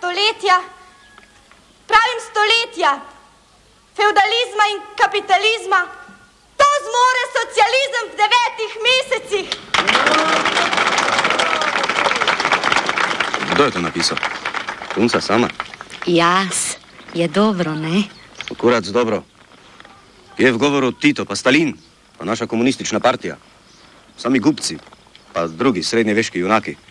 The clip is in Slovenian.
stoletja, feudalizma in kapitalizma, to zmore socializem v 9 mesecih. Kdo je to napisal? Punca sama? Jaz. Je dobro, ne? Kurac dobro. Je v govoru Tito, pa Stalin, pa naša komunistična partija. Sami gubci, pa drugi srednjeveški junaki.